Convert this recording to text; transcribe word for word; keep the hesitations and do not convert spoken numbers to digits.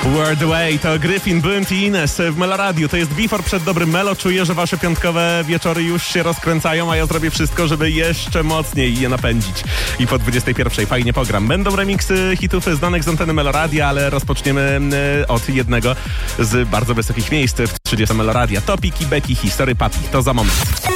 World Away to Gryfin, Bounty, Ines w Meloradiu. To jest Before przed dobrym Melo. Czuję, że wasze piątkowe wieczory już się rozkręcają, a ja zrobię wszystko, żeby jeszcze mocniej je napędzić. I po dwudziestej pierwszej fajnie pogram. Będą remiksy hitów znanych z anteny Meloradia, ale rozpoczniemy od jednego z bardzo wysokich miejsc w trzydziestce Meloradia. Topiki, Beki, History Papi. To za moment.